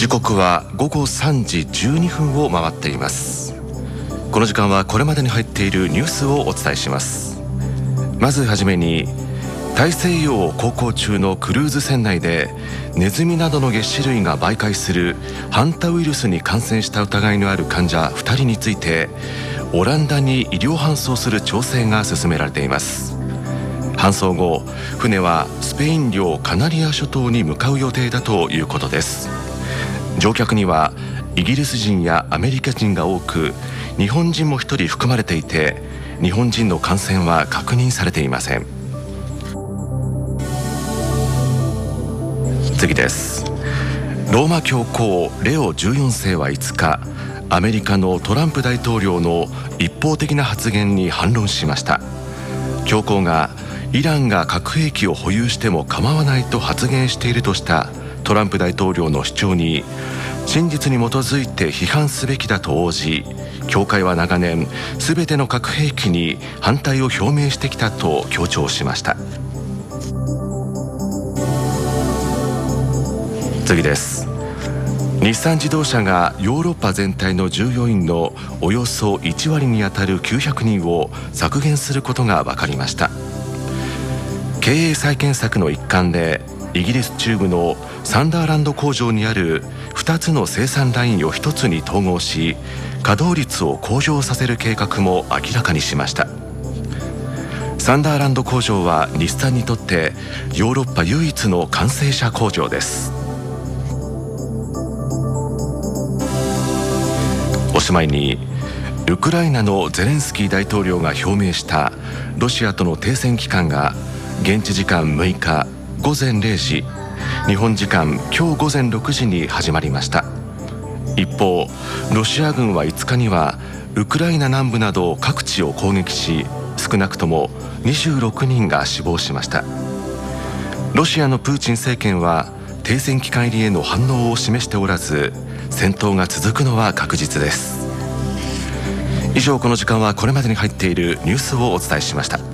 時刻は午後3時12分を回っています。この時間はこれまでに入っているニュースをお伝えします。まずはじめに、大西洋を航行中のクルーズ船内でネズミなどの齧歯類が媒介するハンタウイルスに感染した疑いのある患者2人についてオランダに医療搬送する調整が進められています。搬送後、船はスペイン領カナリア諸島に向かう予定だということです。乗客にはイギリス人やアメリカ人が多く、日本人も1人含まれていて、日本人の感染は確認されていません。次です。ローマ教皇レオ14世は5日、アメリカのトランプ大統領の一方的な発言に反論しました。教皇がイランが核兵器を保有しても構わないと発言しているとしたトランプ大統領の主張に真実に基づいて批判すべきだと応じ、教会は長年すべての核兵器に反対を表明してきたと強調しました。次です。日産自動車がヨーロッパ全体の従業員のおよそ1割にあたる900人を削減することが分かりました。経営再建策の一環でイギリス中部のサンダーランド工場にある2つの生産ラインを1つに統合し、稼働率を向上させる計画も明らかにしました。サンダーランド工場は日産にとってヨーロッパ唯一の完成車工場です。おしまいに、ウクライナのゼレンスキー大統領が表明したロシアとの停戦期間が現地時間6日午前0時、日本時間今日午前6時に始まりました。一方、ロシア軍は5日にはウクライナ南部など各地を攻撃し、少なくとも26人が死亡しました。ロシアのプーチン政権は停戦期間入りへの反応を示しておらず、戦闘が続くのは確実です。以上、この時間はこれまでに入っているニュースをお伝えしました。